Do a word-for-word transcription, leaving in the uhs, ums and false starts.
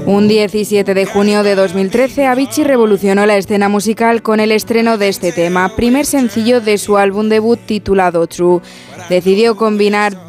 Un diecisiete de junio de dos mil trece, Avicii revolucionó la escena musical con el estreno de este tema, primer sencillo de su álbum debut titulado True. Decidió combinar